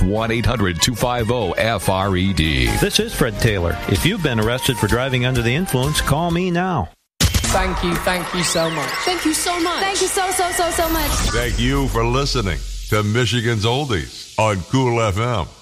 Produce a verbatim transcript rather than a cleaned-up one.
one eight hundred two five zero F R E D. This is Fred Taylor. If you've been arrested for driving under the influence, call me now. Thank you, thank you so much. Thank you so much. Thank you so, so, so, so much. Thank you for listening to Michigan's Oldies on Cool F M.